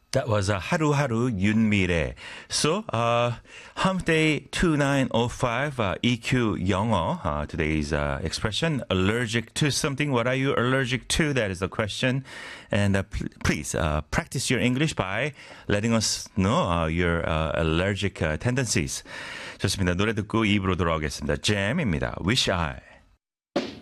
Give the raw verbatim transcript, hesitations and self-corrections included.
That was uh, 하루하루 윤미래. So, uh, hump day two nine oh five, uh, E Q 영어. Uh, today's uh, expression, allergic to something. What are you allergic to? That is the question. And uh, pl- please uh, practice your English by letting us know uh, your uh, allergic uh, tendencies. 좋습니다. 노래 듣고 입으로 돌아오겠습니다. 잼입니다. Wish I.